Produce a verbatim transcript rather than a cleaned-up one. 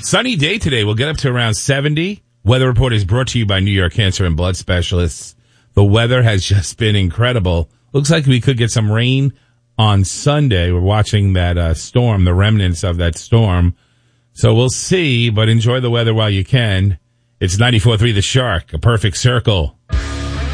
Sunny day today. We'll get up to around seventy. Weather report is brought to you by New York Cancer and Blood Specialists. The weather has just been incredible. Looks like we could get some rain on Sunday. We're watching that uh, storm, the remnants of that storm. So we'll see, but enjoy the weather while you can. It's ninety-four point three The Shark, a perfect circle.